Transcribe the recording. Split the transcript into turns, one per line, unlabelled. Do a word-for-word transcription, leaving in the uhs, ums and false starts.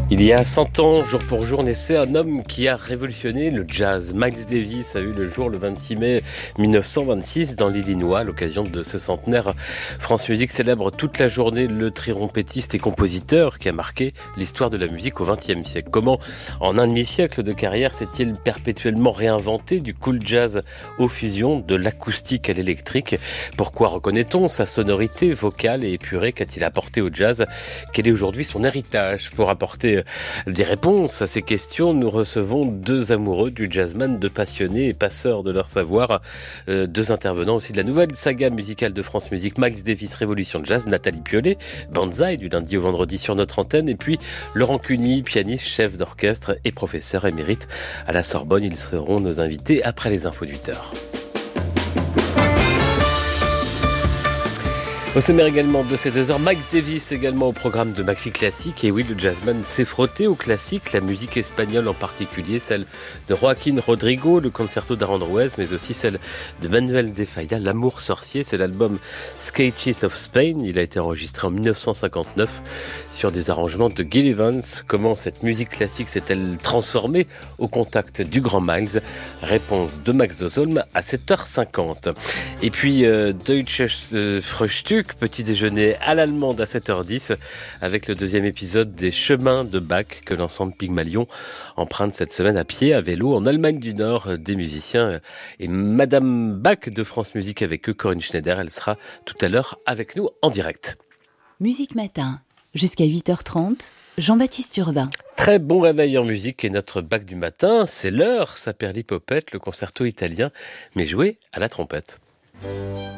Il y a cent ans, jour pour jour, naissait un homme qui a révolutionné le jazz. Miles Davis a eu le jour le vingt-six mai mille neuf cent vingt-six dans l'Illinois, à l'occasion de ce centenaire. France Musique célèbre toute la journée le trompettiste et compositeur qui a marqué l'histoire de la musique au vingtième siècle. Comment, en un demi-siècle de carrière, s'est-il perpétuellement réinventé du cool jazz aux fusions, de l'acoustique à l'électrique? Pourquoi reconnaît-on sa sonorité vocale et épurée? Qu'a-t-il apporté au jazz? Quel est aujourd'hui son héritage? Pour apporter des réponses à ces questions, nous recevons deux amoureux du jazzman, deux passionnés et passeurs de leur savoir, euh, deux intervenants aussi de la nouvelle saga musicale de France Musique, Miles Davis Révolution Jazz, Nathalie Piollet, Banzai du lundi au vendredi sur notre antenne, et puis Laurent Cuny, pianiste, chef d'orchestre et professeur émérite à la Sorbonne. Ils seront nos invités après les infos de huit heures. Au sommaire également de ces deux heures, Miles Davis également au programme de Maxi Classique. Et oui, le jazzman s'est frotté au classique, la musique espagnole en particulier, celle de Joaquín Rodrigo, le concerto d'Aranjuez, mais aussi celle de Manuel de Falla, L'amour sorcier. C'est l'album Sketches of Spain. Il a été enregistré en dix-neuf cent cinquante-neuf sur des arrangements de Gil Evans. Comment cette musique classique s'est-elle transformée au contact du grand Miles? Réponse de Max Dosholm à sept heures cinquante. Et puis euh, Deutsches euh, Frühstück, petit déjeuner à l'allemande à sept heures dix, avec le deuxième épisode des Chemins de Bach que l'ensemble Pygmalion emprunte cette semaine à pied, à vélo, en Allemagne du Nord, des musiciens et Madame Bach de France Musique avec eux, Corinne Schneider. Elle sera tout à l'heure avec nous en direct.
Musique Matin, jusqu'à huit heures trente, Jean-Baptiste Urbain.
Très bon réveil en musique et notre Bach du matin, c'est l'heure, Saperli Popette, le concerto italien, mais joué à la trompette.